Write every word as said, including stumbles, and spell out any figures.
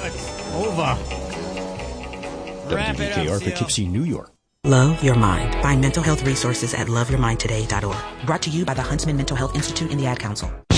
It's over. Wrap it W D K R up, Seal. Poughkeepsie, New York. Love your mind. Find mental health resources at love your mind today dot org. Brought to you by the Huntsman Mental Health Institute and the Ad Council.